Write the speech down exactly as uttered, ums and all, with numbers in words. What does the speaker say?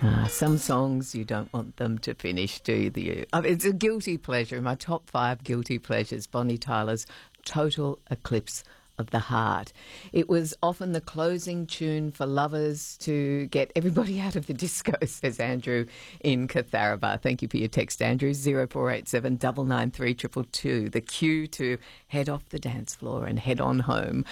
Ah, some songs you don't want them to finish, do you? I mean, it's a guilty pleasure. My top five guilty pleasures, Bonnie Tyler's Total Eclipse of the Heart. It was often the closing tune for lovers to get everybody out of the disco, says Andrew in Catharaba. Thank you for your text, Andrew. zero four eight seven nine nine three two two two. The cue to head off the dance floor and head on home.